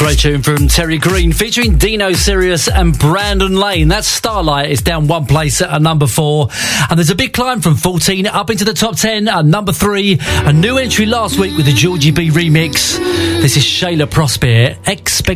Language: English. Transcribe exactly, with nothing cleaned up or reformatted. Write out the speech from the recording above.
Great tune from Terry Green featuring Dino Sirius and Brandon Lane. That's Starlight. It's down one place at number four. And there's a big climb from fourteen up into the top ten at number three. A new entry last week with the Georgie B remix. This is Shayla Prosper, Expect